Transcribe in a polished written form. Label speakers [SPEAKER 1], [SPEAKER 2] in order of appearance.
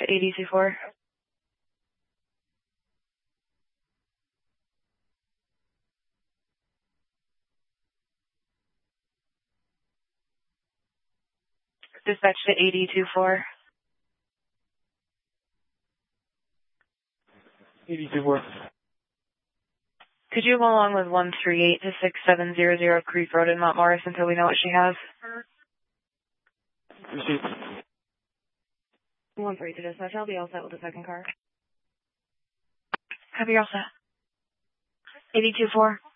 [SPEAKER 1] to 824. Dispatch to 824.
[SPEAKER 2] 824.
[SPEAKER 1] Could you go along with 138 to 6700 Creek Road in Mount Morris until we know what she has?
[SPEAKER 2] Received.
[SPEAKER 1] 138 to dispatch. I'll be all set with the second car. Have you all set? 824.